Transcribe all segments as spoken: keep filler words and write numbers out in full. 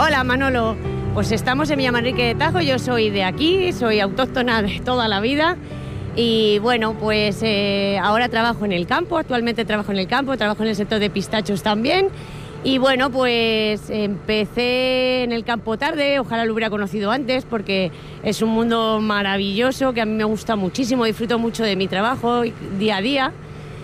Hola Manolo, pues estamos en Villamanrique de Tajo, yo soy de aquí, soy autóctona de toda la vida y bueno, pues eh, ahora trabajo en el campo, actualmente trabajo en el campo, trabajo en el sector de pistachos también y bueno, pues empecé en el campo tarde, ojalá lo hubiera conocido antes porque es un mundo maravilloso que a mí me gusta muchísimo, disfruto mucho de mi trabajo día a día.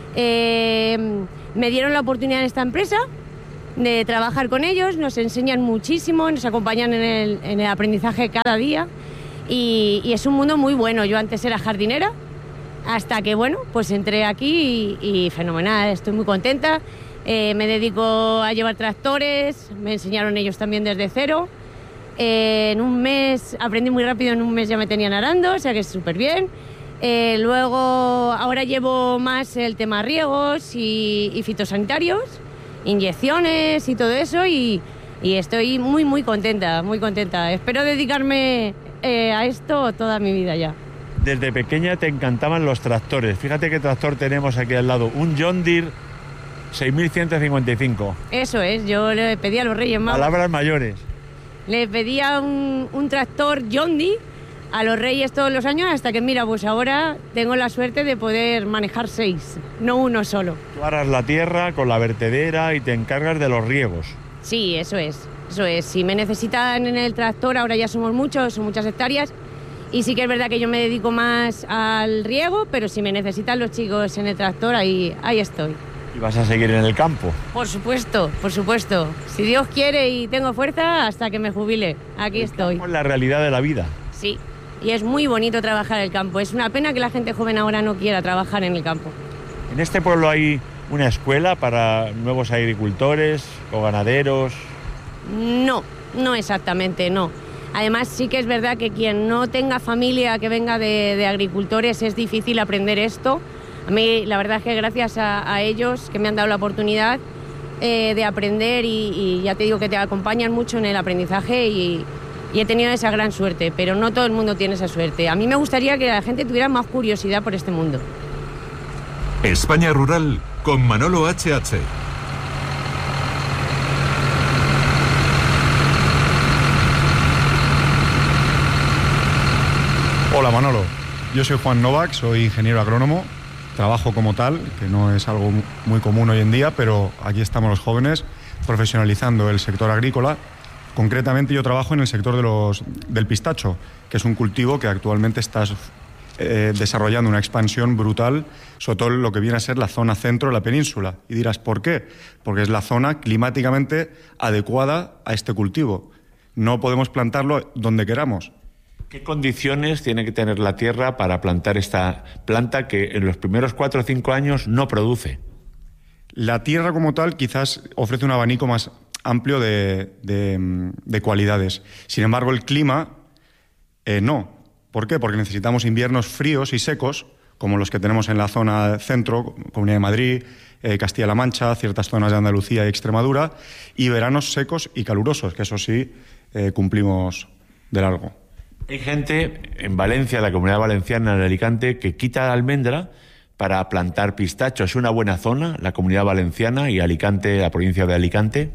Eh, me dieron la oportunidad en esta empresa de trabajar con ellos, nos enseñan muchísimo, nos acompañan en el, en el aprendizaje cada día y, y es un mundo muy bueno. Yo antes era jardinera, hasta que bueno, pues entré aquí y, y fenomenal, estoy muy contenta. Eh, me dedico a llevar tractores, me enseñaron ellos también desde cero. Eh, en un mes, aprendí muy rápido, en un mes ya me tenían arando, o sea que es súper bien. Eh, luego, ahora llevo más el tema riegos y, y fitosanitarios, inyecciones y todo eso y, y estoy muy muy contenta, muy contenta. Espero dedicarme eh, a esto toda mi vida ya. Desde pequeña te encantaban los tractores. Fíjate qué tractor tenemos aquí al lado, un John Deere seis mil ciento cincuenta y cinco. Eso es, yo le pedí a los Reyes Magos. Palabras mayores. Le pedía un, un tractor John Deere a los Reyes todos los años hasta que mira, pues ahora tengo la suerte de poder manejar seis, no uno solo. Tú aras la tierra con la vertedera y te encargas de los riegos. Sí, eso es, eso es. Si me necesitan en el tractor, ahora ya somos muchos, son muchas hectáreas, y sí que es verdad que yo me dedico más al riego, pero si me necesitan los chicos en el tractor, ahí, ahí estoy. ¿Y vas a seguir en el campo? Por supuesto, por supuesto. Si Dios quiere y tengo fuerza, hasta que me jubile, aquí estoy. Es la realidad de la vida. Sí. Y es muy bonito trabajar en el campo. Es una pena que la gente joven ahora no quiera trabajar en el campo. ¿En este pueblo hay una escuela para nuevos agricultores o ganaderos? No, no exactamente, no. Además sí que es verdad que quien no tenga familia que venga de, de agricultores es difícil aprender esto. A mí la verdad es que gracias a, a ellos que me han dado la oportunidad eh, de aprender y, y ya te digo que te acompañan mucho en el aprendizaje y... Y he tenido esa gran suerte, pero no todo el mundo tiene esa suerte. A mí me gustaría que la gente tuviera más curiosidad por este mundo. España Rural con Manolo H H. Hola Manolo, yo soy Juan Novak, soy ingeniero agrónomo, trabajo como tal, que no es algo muy común hoy en día, pero aquí estamos los jóvenes profesionalizando el sector agrícola. Concretamente yo trabajo en el sector de los, del pistacho, que es un cultivo que actualmente está eh, desarrollando una expansión brutal, sobre todo lo que viene a ser la zona centro de la península. Y dirás, ¿por qué? Porque es la zona climáticamente adecuada a este cultivo. No podemos plantarlo donde queramos. ¿Qué condiciones tiene que tener la tierra para plantar esta planta que en los primeros cuatro o cinco años no produce? La tierra como tal quizás ofrece un abanico más amplio de, de, de cualidades. Sin embargo, el clima eh, no. ¿Por qué? Porque necesitamos inviernos fríos y secos, como los que tenemos en la zona centro, Comunidad de Madrid, eh, Castilla-La Mancha, ciertas zonas de Andalucía y Extremadura, y veranos secos y calurosos, que eso sí, eh, cumplimos de largo. Hay gente en Valencia, la Comunidad Valenciana, en Alicante, que quita la almendra para plantar pistacho. ¿Es una buena zona, la Comunidad Valenciana y Alicante, la provincia de Alicante?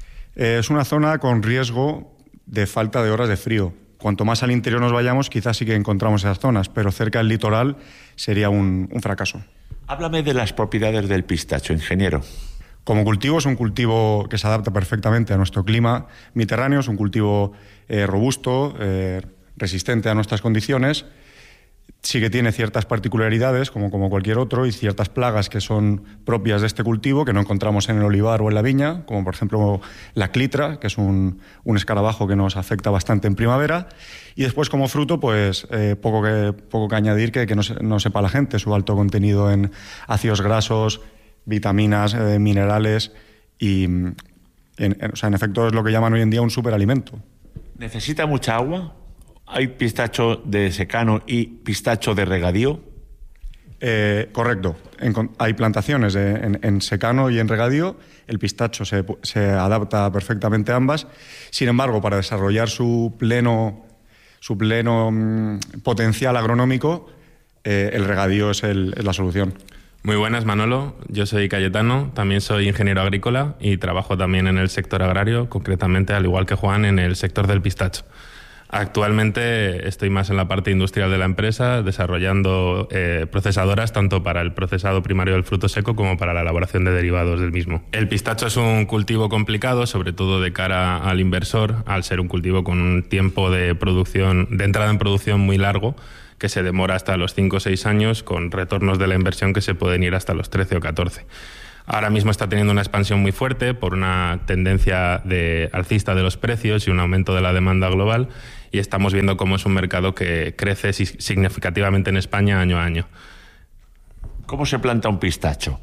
Es una zona con riesgo de falta de horas de frío. Cuanto más al interior nos vayamos, quizás sí que encontramos esas zonas, pero cerca del litoral sería un, un fracaso. Háblame de las propiedades del pistacho, ingeniero. Como cultivo es un cultivo que se adapta perfectamente a nuestro clima mediterráneo, es un cultivo eh, robusto, eh, resistente a nuestras condiciones. Sí que tiene ciertas particularidades, como, como cualquier otro, y ciertas plagas que son propias de este cultivo, que no encontramos en el olivar o en la viña, como por ejemplo la clitra, que es un, un escarabajo que nos afecta bastante en primavera. Y después como fruto, pues eh, poco, que, poco que añadir que, que no, se, no sepa la gente, su alto contenido en ácidos grasos, vitaminas, eh, minerales y, en, en, o sea, en efecto es lo que llaman hoy en día un superalimento. ¿Necesita mucha agua? ¿Hay pistacho de secano y pistacho de regadío? Eh, correcto. En, hay plantaciones de, en, en secano y en regadío. El pistacho se, se adapta perfectamente a ambas. Sin embargo, para desarrollar su pleno, su pleno mmm, potencial agronómico, eh, el regadío es, el, es la solución. Muy buenas, Manolo. Yo soy Cayetano, también soy ingeniero agrícola y trabajo también en el sector agrario, concretamente, al igual que Juan, en el sector del pistacho. Actualmente estoy más en la parte industrial de la empresa, desarrollando eh, procesadoras tanto para el procesado primario del fruto seco como para la elaboración de derivados del mismo. El pistacho es un cultivo complicado, sobre todo de cara al inversor, al ser un cultivo con un tiempo de producción, de entrada en producción muy largo, que se demora hasta los cinco o seis años, con retornos de la inversión que se pueden ir hasta los trece o catorce. Ahora mismo está teniendo una expansión muy fuerte por una tendencia de alcista de los precios y un aumento de la demanda global, y estamos viendo cómo es un mercado que crece significativamente en España año a año. ¿Cómo se planta un pistacho?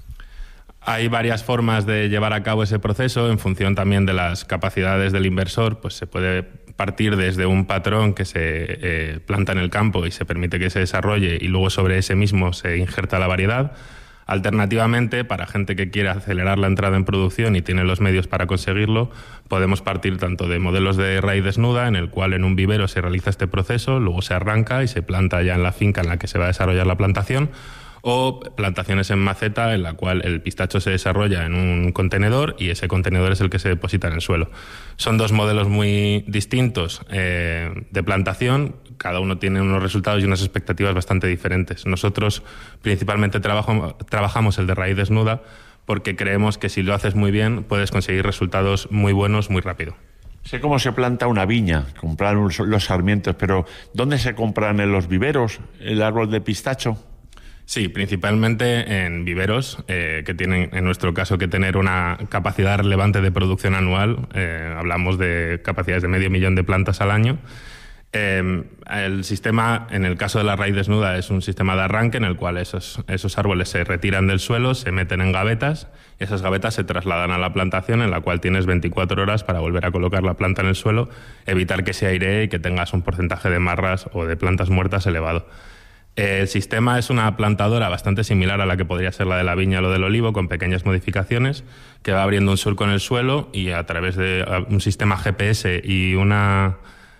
Hay varias formas de llevar a cabo ese proceso en función también de las capacidades del inversor. Pues se puede partir desde un patrón que se eh, planta en el campo y se permite que se desarrolle y luego sobre ese mismo se injerta la variedad. Alternativamente, para gente que quiere acelerar la entrada en producción y tiene los medios para conseguirlo, podemos partir tanto de modelos de raíz desnuda, en el cual en un vivero se realiza este proceso, luego se arranca y se planta ya en la finca en la que se va a desarrollar la plantación, o plantaciones en maceta, en la cual el pistacho se desarrolla en un contenedor y ese contenedor es el que se deposita en el suelo. Son dos modelos muy distintos eh, de plantación, cada uno tiene unos resultados y unas expectativas bastante diferentes. Nosotros principalmente trabajo, trabajamos el de raíz desnuda porque creemos que si lo haces muy bien puedes conseguir resultados muy buenos muy rápido. Sé cómo se planta una viña, comprar los sarmientos, pero ¿dónde se compran en los viveros el árbol de pistacho? Sí, principalmente en viveros, eh, que tienen, en nuestro caso, que tener una capacidad relevante de producción anual. Eh, hablamos de capacidades de medio millón de plantas al año. Eh, el sistema, en el caso de la raíz desnuda, es un sistema de arranque en el cual esos, esos árboles se retiran del suelo, se meten en gavetas, y esas gavetas se trasladan a la plantación, en la cual tienes veinticuatro horas para volver a colocar la planta en el suelo, evitar que se airee y que tengas un porcentaje de marras o de plantas muertas elevado. El sistema es una plantadora bastante similar a la que podría ser la de la viña o del olivo, con pequeñas modificaciones, que va abriendo un surco en el suelo y a través de un sistema G P S y una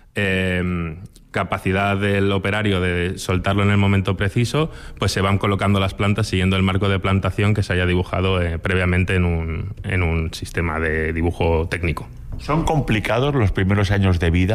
eh, capacidad del operario de soltarlo en el momento preciso, pues se van colocando las plantas siguiendo el marco de plantación que se haya dibujado eh, previamente en un, en un sistema de dibujo técnico. ¿Son complicados los primeros años de vida?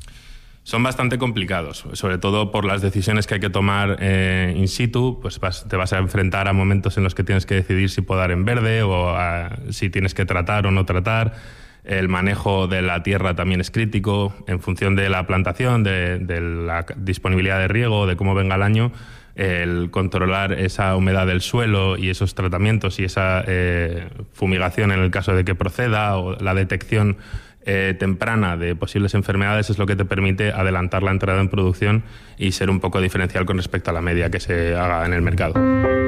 Son bastante complicados, sobre todo por las decisiones que hay que tomar eh, in situ. Pues vas, te vas a enfrentar a momentos en los que tienes que decidir si podar en verde o a, si tienes que tratar o no tratar. El manejo de la tierra también es crítico en función de la plantación, de, de la disponibilidad de riego, de cómo venga el año. El controlar esa humedad del suelo y esos tratamientos y esa eh, fumigación en el caso de que proceda, o la detección Eh, temprana de posibles enfermedades, es lo que te permite adelantar la entrada en producción y ser un poco diferencial con respecto a la media que se haga en el mercado.